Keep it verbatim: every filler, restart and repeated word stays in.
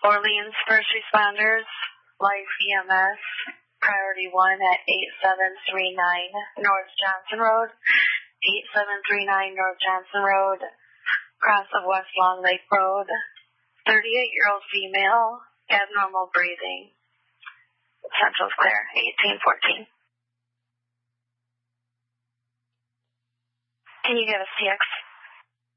Orleans First Responders, Life E M S, Priority one at eight seven three nine North Johnson Road, eight seven three nine North Johnson Road, cross of West Long Lake Road, thirty-eight-year-old female, abnormal breathing. Central's clear, eighteen fourteen. Can you give us T X